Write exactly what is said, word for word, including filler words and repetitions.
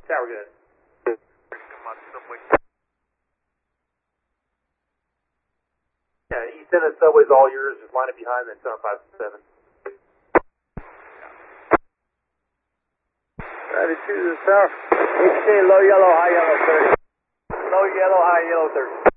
Tower good. Come on, subway. Yeah, east end of the subway's all yours. Just line it behind, then turn on five seven. Ready to the south. eighteen, low yellow, high yellow, thirty. Low yellow, high yellow, thirty.